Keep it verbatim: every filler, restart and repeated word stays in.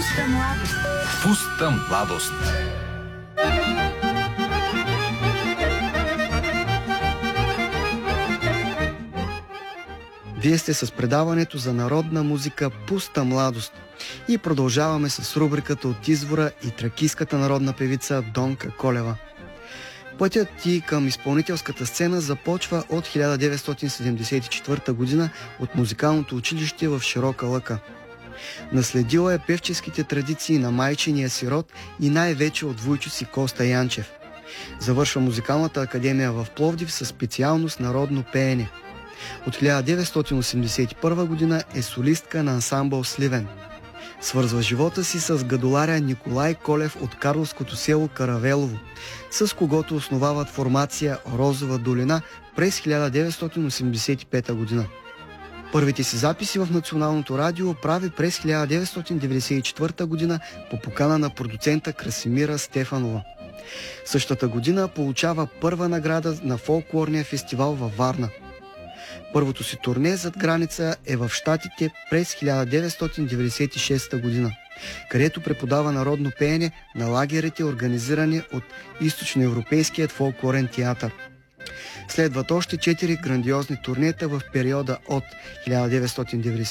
Пуста младост. Пуста младост. Вие сте с предаването за народна музика «Пуста младост» и продължаваме с рубриката от извора и тракийската народна певица Донка Колева. Пътят ти към изпълнителската сцена започва от хиляда деветстотин седемдесет и четвърта година от музикалното училище в Широка лъка. Наследила е певческите традиции на майчиния си род и най-вече от вуйчо си Коста Янчев. Завършва музикалната академия в Пловдив със специалност народно пеене. От хиляда деветстотин осемдесет и първа година е солистка на ансамбъл Сливен. Свързва живота си с гадоларя Николай Колев от карловското село Каравелово, с когото основават формация Розова долина през хиляда деветстотин осемдесет и пета година. Първите си записи в Националното радио прави през хиляда деветстотин деветдесет и четвърта година по покана на продуцента Красимира Стефанова. Същата година получава първа награда на фолклорния фестивал във Варна. Първото си турне зад граница е в Щатите през хиляда деветстотин деветдесет и шеста година, където преподава народно пеене на лагерите, организирани от източноевропейският фолклорен театър. Следват още четири грандиозни турнета в периода от хиляда деветстотин деветдесет